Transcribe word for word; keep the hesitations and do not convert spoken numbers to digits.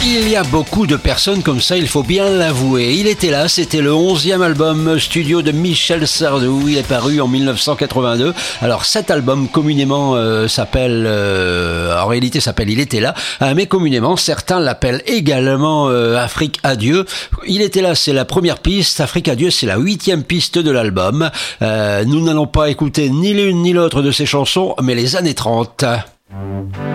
Il y a beaucoup de personnes comme ça, il faut bien l'avouer. Il était là, c'était le onzième album studio de Michel Sardou. Il est paru en mille neuf cent quatre-vingt-deux. Alors cet album communément euh, s'appelle, euh, en réalité s'appelle Il était là, euh, mais communément certains l'appellent également euh, Afrique Adieu. Il était là, c'est la première piste. Afrique Adieu, c'est la huitième piste de l'album. Euh, nous n'allons pas écouter ni l'une ni l'autre de ces chansons, mais les années trente.